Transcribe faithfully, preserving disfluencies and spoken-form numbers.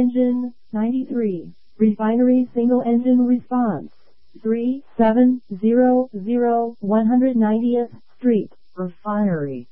engine, ninety-three. Refinery single engine response, three seven zero zero one hundred ninetieth Street. Refinery.